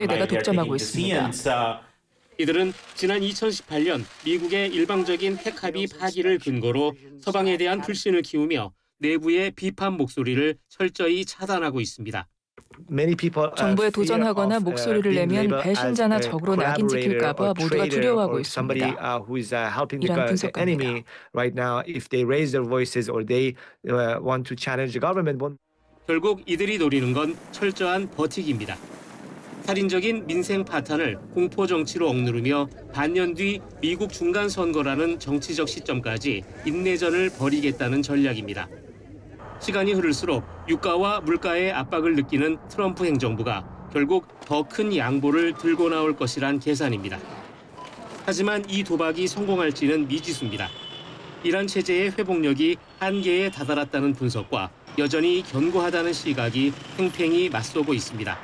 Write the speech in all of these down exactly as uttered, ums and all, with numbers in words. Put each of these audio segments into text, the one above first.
내가 독점하고 있습니다. 이들은 지난 이천십팔 년 미국의 일방적인 핵 합의 파기를 근거로 서방에 대한 불신을 키우며 내부의 비판 목소리를 철저히 차단하고 있습니다. 정부에 도전하거나 목소리를 내면 배신자나 적으로 낙인 찍힐까 봐 모두가 두려워하고 있습니다. 이란 분석가입니다. 결국 이들이 노리는 건 철저한 버티기입니다. 살인적인 민생 파탄을 공포 정치로 억누르며 반년 뒤 미국 중간 선거라는 정치적 시점까지 인내전을 벌이겠다는 전략입니다. 시간이 흐를수록 유가와 물가의 압박을 느끼는 트럼프 행정부가 결국 더 큰 양보를 들고 나올 것이란 계산입니다. 하지만 이 도박이 성공할지는 미지수입니다. 이란 체제의 회복력이 한계에 다다랐다는 분석과 여전히 견고하다는 시각이 팽팽히 맞서고 있습니다.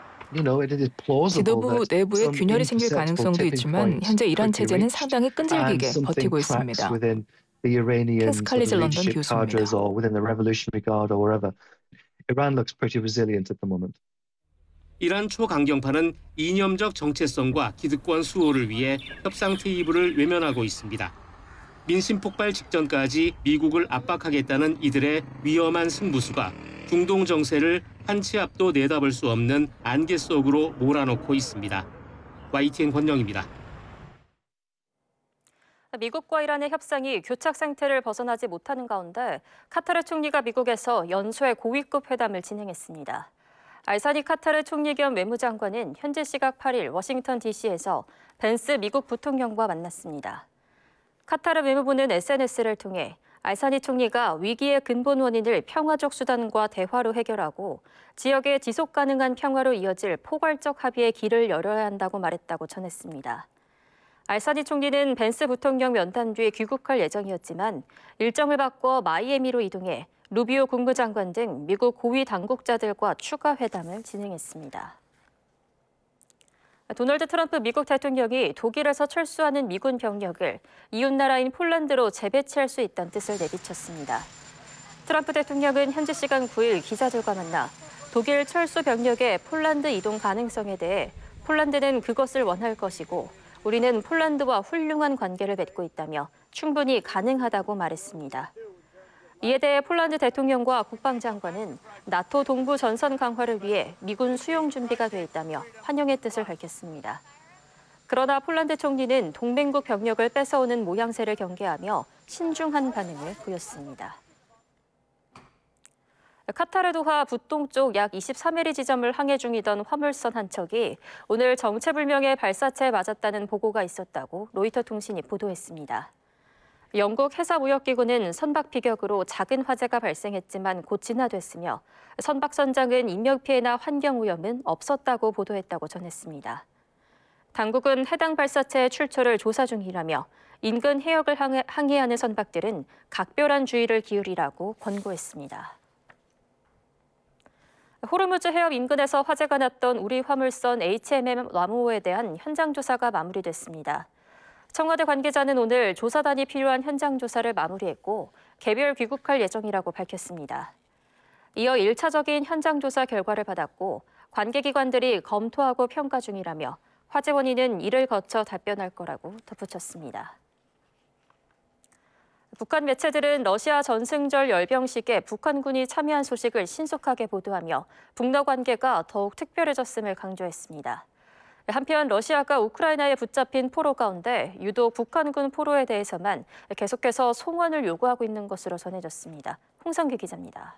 지도부 내부에 균열이 생길 가능성도 있지만 현재 이란 체제는 상당히 끈질기게 버티고 있습니다. 킹스 칼리지 런던 교수입니다. 이란 초강경파는 이념적 정체성과 기득권 수호를 위해 협상 테이블을 외면하고 있습니다. 민심 폭발 직전까지 미국을 압박하겠다는 이들의 위험한 승부수가 중동 정세를 한 치 앞도 내다볼 수 없는 안개 속으로 몰아넣고 있습니다. 와이티엔 권영입니다. 미국과 이란의 협상이 교착 상태를 벗어나지 못하는 가운데 카타르 총리가 미국에서 연초에 고위급 회담을 진행했습니다. 알사니 카타르 총리 겸 외무장관은 현지 시각 팔 일 워싱턴 디씨에서 벤스 미국 부통령과 만났습니다. 카타르 외무부는 에스엔에스를 통해 알사니 총리가 위기의 근본 원인을 평화적 수단과 대화로 해결하고 지역의 지속 가능한 평화로 이어질 포괄적 합의의 길을 열어야 한다고 말했다고 전했습니다. 알사니 총리는 벤스 부통령 면담 뒤에 귀국할 예정이었지만 일정을 바꿔 마이애미로 이동해 루비오 국무장관 등 미국 고위 당국자들과 추가 회담을 진행했습니다. 도널드 트럼프 미국 대통령이 독일에서 철수하는 미군 병력을 이웃나라인 폴란드로 재배치할 수 있다는 뜻을 내비쳤습니다. 트럼프 대통령은 현지 시간 구 일 기자들과 만나 독일 철수 병력의 폴란드 이동 가능성에 대해 폴란드는 그것을 원할 것이고 우리는 폴란드와 훌륭한 관계를 맺고 있다며 충분히 가능하다고 말했습니다. 이에 대해 폴란드 대통령과 국방장관은 나토 동부 전선 강화를 위해 미군 수용 준비가 돼 있다며 환영의 뜻을 밝혔습니다. 그러나 폴란드 총리는 동맹국 병력을 뺏어오는 모양새를 경계하며 신중한 반응을 보였습니다. 카타르 도하 북동쪽 약 이십삼 해리 지점을 항해 중이던 화물선 한 척이 오늘 정체불명의 발사체에 맞았다는 보고가 있었다고 로이터 통신이 보도했습니다. 영국 해사무역기구는 선박 피격으로 작은 화재가 발생했지만 곧 진화됐으며 선박 선장은 인명피해나 환경오염은 없었다고 보도했다고 전했습니다. 당국은 해당 발사체의 출처를 조사 중이라며 인근 해역을 항해하는 선박들은 각별한 주의를 기울이라고 권고했습니다. 호르무즈 해협 인근에서 화재가 났던 우리 화물선 에이치엠엠 와무호에 대한 현장 조사가 마무리됐습니다. 청와대 관계자는 오늘 조사단이 필요한 현장 조사를 마무리했고 개별 귀국할 예정이라고 밝혔습니다. 이어 일 차적인 현장 조사 결과를 받았고 관계기관들이 검토하고 평가 중이라며 화재 원인은 이를 거쳐 답변할 거라고 덧붙였습니다. 북한 매체들은 러시아 전승절 열병식에 북한군이 참여한 소식을 신속하게 보도하며 북러 관계가 더욱 특별해졌음을 강조했습니다. 한편 러시아가 우크라이나에 붙잡힌 포로 가운데 유독 북한군 포로에 대해서만 계속해서 송환을 요구하고 있는 것으로 전해졌습니다. 홍성규 기자입니다.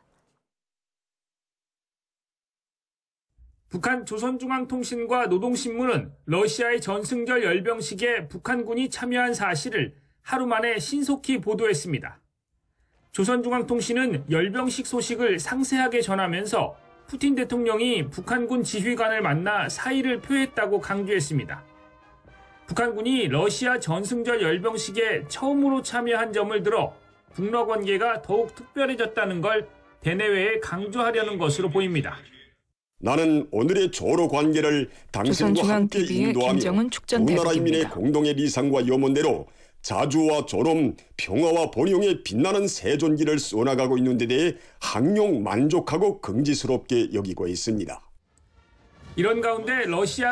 북한 조선중앙통신과 노동신문은 러시아의 전승절 열병식에 북한군이 참여한 사실을 하루 만에 신속히 보도했습니다. 조선중앙통신은 열병식 소식을 상세하게 전하면서 푸틴 대통령이 북한군 지휘관을 만나 사의를 표했다고 강조했습니다. 북한군이 러시아 전승절 열병식에 처음으로 참여한 점을 들어 북러 관계가 더욱 특별해졌다는 걸 대내외에 강조하려는 것으로 보입니다. 나는 오늘의 조로 관계를 당신과 함께 인도하며 두 나라인민의 공동의 리상과 염원대로 자주와 조롬, 평화와 번영에 빛나는 세존기를 쏘나가고 있는 데 대해 항용 만족하고 긍지스럽게 여기고 있습니다. 이런 가운데 러시아